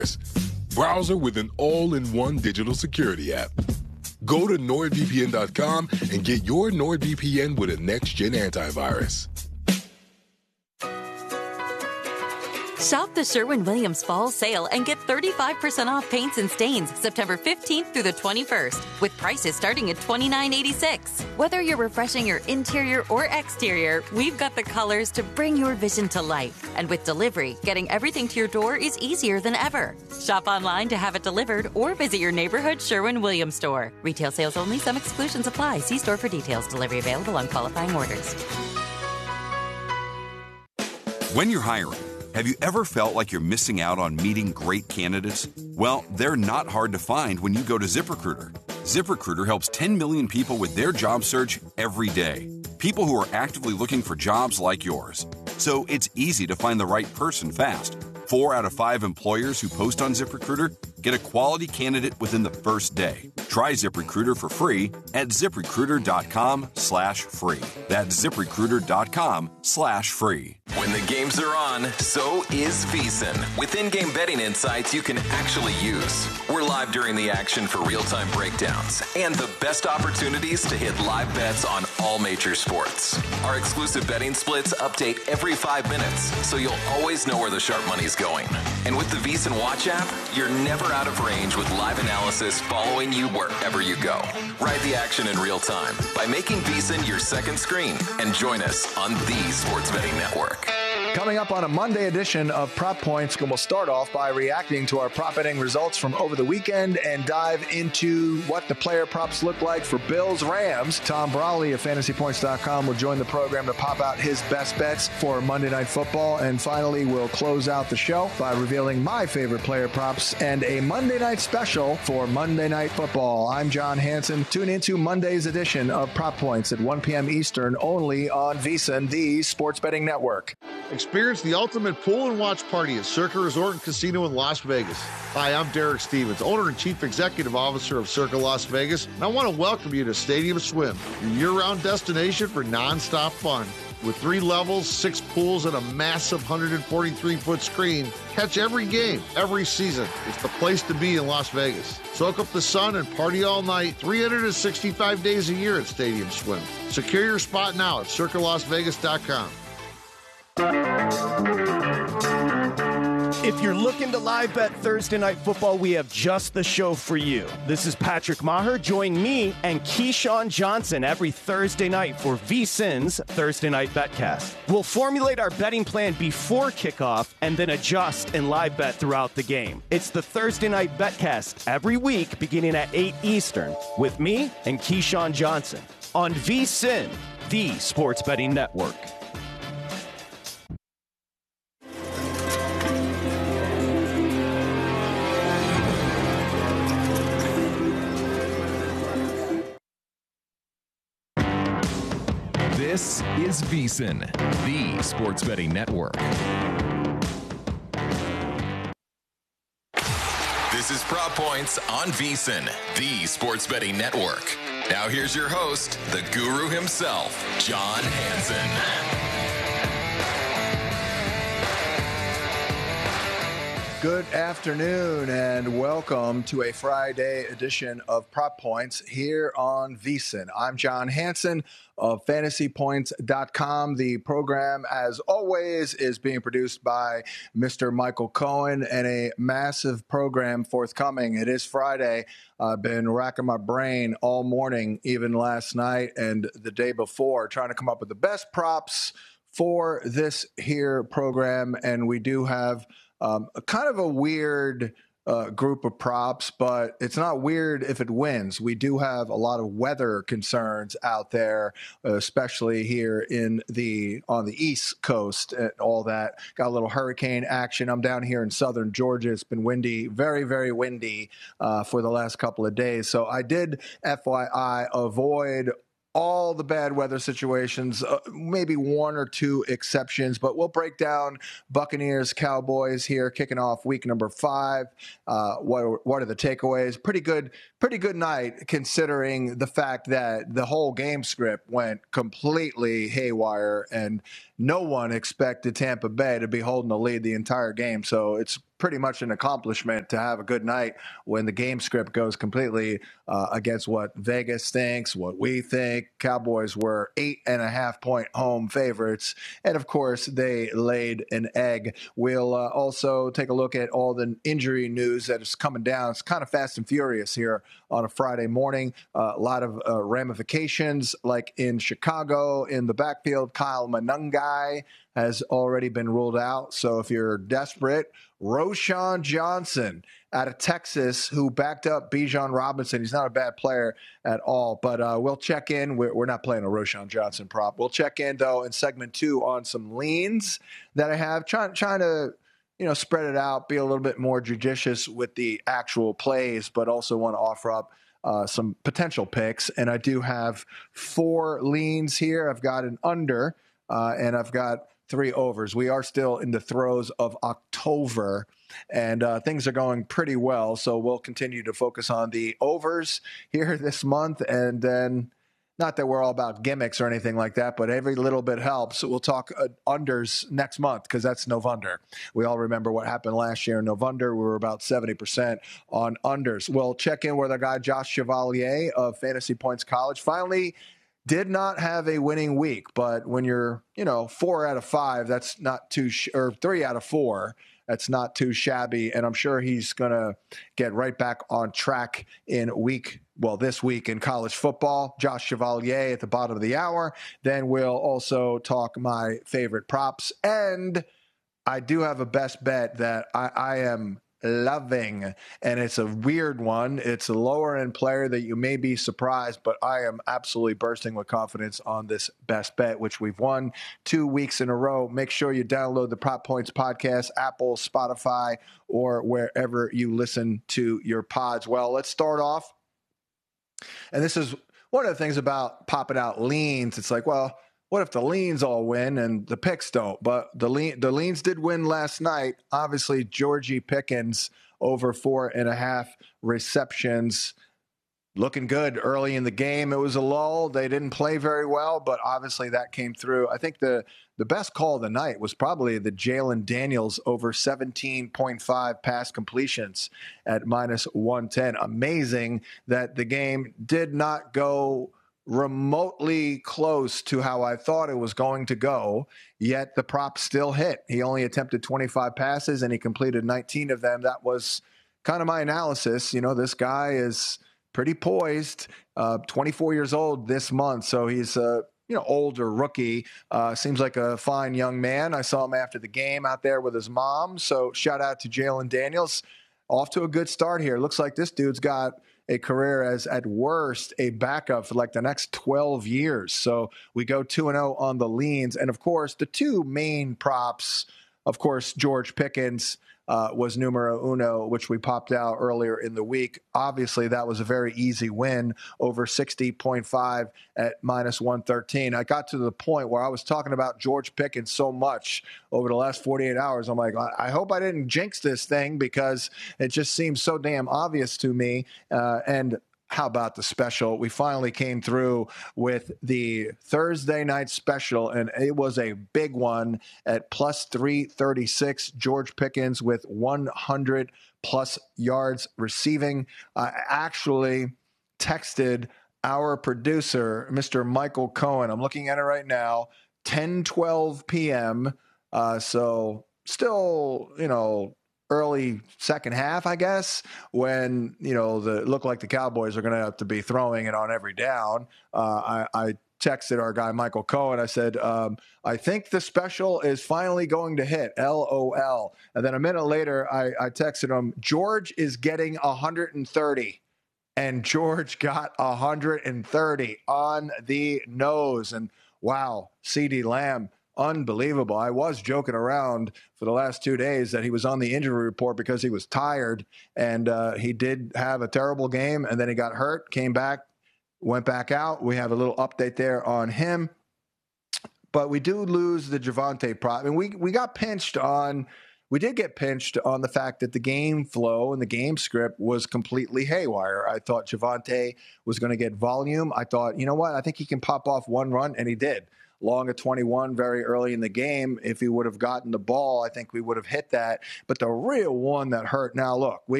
Browser with an all-in-one digital security app. Go to NordVPN.com and get your NordVPN with a next-gen antivirus. Shop the Sherwin-Williams Fall Sale and get 35% off paints and stains September 15th through the 21st, with prices starting at $29.86. Whether you're refreshing your interior or exterior, we've got the colors to bring your vision to life. And with delivery, getting everything to your door is easier than ever. Shop online to have it delivered or visit your neighborhood Sherwin-Williams store. Retail sales only. Some exclusions apply. See store for details. Delivery available on qualifying orders. When you're hiring, have you ever felt like you're missing out on meeting great candidates? Well, they're not hard to find when you go to ZipRecruiter. ZipRecruiter helps 10 million people with their job search every day. People who are actively looking for jobs like yours. So it's easy to find the right person fast. 4 out of 5 employers who post on ZipRecruiter get a quality candidate within the first day. Try ZipRecruiter for free at ZipRecruiter.com/free. That's ZipRecruiter.com/free. When the games are on, so is VSiN. With in-game betting insights you can actually use. We're live during the action for real-time breakdowns and the best opportunities to hit live bets on all major sports. Our exclusive betting splits update every 5 minutes, so you'll always know where the sharp money's going. And with the VSiN Watch app, you're never out of range with live analysis following you wherever you go. Ride the action in real time by making VSiN your second screen and join us on the Sports Betting Network. Coming up on a Monday edition of Prop Points, we'll start off by reacting to our prop betting results from over the weekend and dive into what the player props look like for Bills-Rams. Tom Brawley of FantasyPoints.com will join the program to pop out his best bets for Monday Night Football. And finally, we'll close out the show by revealing my favorite player props and a Monday night special for Monday Night Football. I'm John Hansen. Tune into Monday's edition of Prop Points at 1 p.m. Eastern, only on VSiN, the Sports Betting Network. Experience the ultimate pool and watch party at Circa Resort and Casino in Las Vegas. Hi, I'm Derek Stevens, owner and chief executive officer of Circa Las Vegas, and I want to welcome you to Stadium Swim, your year-round destination for nonstop fun. With 3 levels, 6 pools, and a massive 143-foot screen, catch every game, every season. It's the place to be in Las Vegas. Soak up the sun and party all night, 365 days a year at Stadium Swim. Secure your spot now at CircaLasVegas.com. If you're looking to live bet Thursday Night Football, we have just the show for you. This is Patrick Maher. Join me and Keyshawn Johnson every Thursday night for VSiN's Thursday Night Betcast. We'll formulate our betting plan before kickoff and then adjust and live bet throughout the game. It's the Thursday Night Betcast every week beginning at 8 Eastern with me and Keyshawn Johnson on VSiN, the Sports Betting Network. This is VSiN, the Sports Betting Network. This is Prop Points on VSiN, the Sports Betting Network. Now here's your host, the guru himself, John Hansen. Good afternoon and welcome to a Friday edition of Prop Points here on VSiN. I'm John Hansen of FantasyPoints.com. The program, as always, is being produced by Mr. Michael Cohen and a massive program forthcoming. It is Friday. I've been racking my brain all morning, even last night and the day before, trying to come up with the best props for this here program. And we do have kind of a weird group of props, but it's not weird if it wins. We do have a lot of weather concerns out there, especially here on the East Coast and all that. Got a little hurricane action. I'm down here in southern Georgia. It's been windy, very, very windy for the last couple of days. So I did, FYI, avoid all the bad weather situations, maybe 1 or 2 exceptions, but we'll break down Buccaneers, Cowboys here, kicking off week number 5. What are the takeaways? Pretty good night, considering the fact that the whole game script went completely haywire and no one expected Tampa Bay to be holding the lead the entire game. So it's pretty much an accomplishment to have a good night when the game script goes completely against what Vegas thinks, what we think. Cowboys were 8.5-point home favorites, and of course they laid an egg. We'll also take a look at all the injury news that is coming down. It's kind of fast and furious here on a Friday morning. A lot of ramifications, like in Chicago in the backfield. Kyle Monangai has already been ruled out. So if you're desperate, Roschon Johnson out of Texas, who backed up Bijan Robinson. He's not a bad player at all, but we'll check in. We're not playing a Roschon Johnson prop. We'll check in, though, in segment 2 on some leans that I have, trying to spread it out, be a little bit more judicious with the actual plays, but also want to offer up some potential picks. And I do have 4 leans here. I've got an under, and I've got 3 overs. We are still in the throes of October, and things are going pretty well. So we'll continue to focus on the overs here this month, and then not that we're all about gimmicks or anything like that, but every little bit helps. We'll talk unders next month because that's November. We all remember what happened last year in November. We were about 70% on unders. We'll check in with our guy Josh Chevalier of Fantasy Points College. Finally did not have a winning week, but when you're, 4 out of 5, that's not too, or 3 out of 4, that's not too shabby. And I'm sure he's going to get right back on track this week in college football. Josh Chevalier at the bottom of the hour. Then we'll also talk my favorite props. And I do have a best bet that I am loving, and it's a weird one. It's a lower end player that you may be surprised, but I am absolutely bursting with confidence on this best bet, which we've won 2 weeks in a row. Make sure you download the Prop Points podcast, Apple, Spotify, or wherever you listen to your pods. Well, let's start off. And this is one of the things about popping out leans. It's like, well, what if the leans all win and the picks don't? But the leans did win last night. Obviously, Georgie Pickens over 4.5 receptions. Looking good early in the game. It was a lull. They didn't play very well, but obviously that came through. I think the best call of the night was probably the Jalen Daniels over 17.5 pass completions at -110. Amazing that the game did not go remotely close to how I thought it was going to go, yet the prop still hit. He only attempted 25 passes and he completed 19 of them. That was kind of my analysis. This guy is pretty poised, 24 years old this month. So he's older rookie. Seems like a fine young man. I saw him after the game out there with his mom. So shout out to Jalen Daniels. Off to a good start here. Looks like this dude's got a career as, at worst, a backup for like the next 12 years. So we go 2-0 on the leans. And, of course, the 2 main props, of course, George Pickens was numero uno, which we popped out earlier in the week. Obviously, that was a very easy win, over 60.5 at -113. I got to the point where I was talking about George Pickens so much over the last 48 hours. I'm like, I hope I didn't jinx this thing because it just seems so damn obvious to me. And how about the special? We finally came through with the Thursday night special, and it was a big one at +336. George Pickens with 100+ yards receiving. I actually texted our producer, Mr. Michael Cohen. I'm looking at it right now, 10:12 p.m. So still, early second half, I guess, when, it looked like the Cowboys are going to have to be throwing it on every down. I texted our guy, Michael Cohen. I said, I think the special is finally going to hit, LOL. And then a minute later, I texted him, George is getting 130. And George got 130 on the nose. And wow, CeeDee Lamb, unbelievable. I was joking around for the last 2 days that he was on the injury report because he was tired, and he did have a terrible game, and then he got hurt, came back, went back out. We have a little update there on him. But we do lose the Javonte prop. And we did get pinched on the fact that the game flow and the game script was completely haywire. I thought Javonte was going to get volume. I thought, I think he can pop off one run, and he did. long at 21 very early in the game. If he would have gotten the ball, I think we would have hit that. But the real one that hurt, now look,